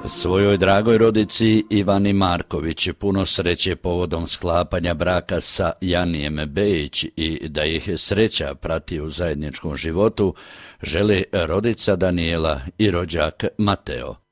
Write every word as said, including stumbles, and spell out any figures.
Svojoj dragoj rodici Ivani Marković puno sreće povodom sklapanja braka sa Janijem Bejić i da ih sreća prati u zajedničkom životu želi rodica Danijela i rođak Mateo.